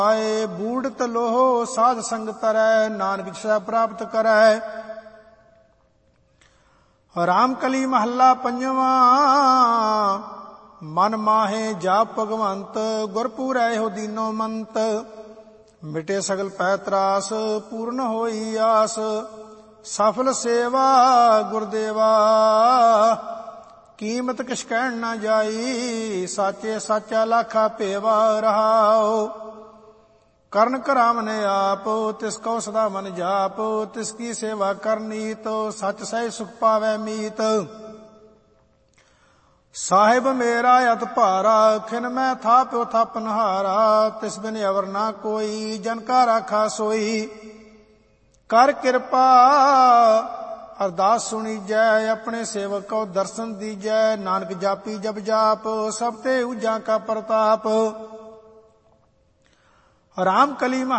ਆਏ ਬੂੜਤ ਲੋਹ ਸਾਧ ਸੰਗ ਤਰੈ, ਨਾਨਕ ਛਾ ਪ੍ਰਾਪਤ ਕਰੈ। ਰਾਮ ਕਲੀ ਮਹੱਲਾ ਪੰਜਵਾਂ। ਮਨ ਮਾਹੇ ਜਾਪ ਭਗਵੰਤ, ਗੁਰ ਪੂਰੈ ਹੋ ਦੀਨੋ ਮੰਤ। ਮਿਟੇ ਸਗਲ ਪੈ ਤਰਾਸ, ਪੂਰਨ ਹੋਈ ਆਸ। ਸਫਲ ਸੇਵਾ ਗੁਰਦੇਵਾ, ਕੀਮਤ ਕਿਛ ਕਹਿਣ ਨਾ ਜਾਈ। ਸਾਚੇ ਸਾਚਾ ਲਾਖਾ ਭੇਵਾ ਰਹਾਉ। ਕਰਨ ਕਰਾਵਨੇ ਆਪ, ਤਿਸ ਕਉ ਸਦਾ ਮਨ ਜਾਪ। ਤਿਸ ਕੀ ਸੇਵਾ ਕਰਨੀਤ, ਸੱਚ ਸਹਿ ਸੁਖ ਪਾਵੈ ਮੀਤ। ਸਾਹਿਬ ਮੇਰਾ ਅਤ ਭਾਰਾ, ਖਿਨ ਮੈਂ ਥਾਪਿਓ ਥਾਪਨਹਾਰਾ। ਤਿਸ ਬਿਨ ਅਵਰ ਨਾ ਕੋਈ, ਜਨ ਕਾ ਰਾਖਾ ਸੋਈ। ਕਰ ਕਿਰਪਾ ਅਰਦਾਸ ਸੁਣੀਜੈ, ਆਪਣੇ ਸੇਵਕ ਕੋ ਦਰਸ਼ਨ ਦੀਜੈ। ਨਾਨਕ ਜਾਪੀ ਜਪ ਜਾਪ, ਸਭ ਤੇ ਊਜਾ ਕਾ ਪ੍ਰਤਾਪ। ਰਾਮ ਕਲੀ